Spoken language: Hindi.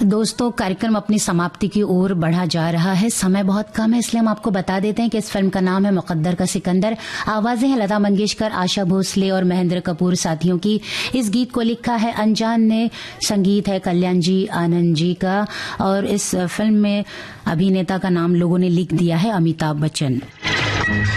दोस्तों, कार्यक्रम अपनी समाप्ति की ओर बढ़ा जा रहा है। समय बहुत कम है, इसलिए हम आपको बता देते हैं कि इस फिल्म का नाम है मुकद्दर का सिकंदर। आवाजें हैं लता मंगेशकर, आशा भोसले और महेंद्र कपूर साथियों की। इस गीत को लिखा है अनजान ने, संगीत है कल्याण जी आनंद जी का, और इस फिल्म में अभिनेता का नाम लोगों ने लिख दिया है अमिताभ बच्चन।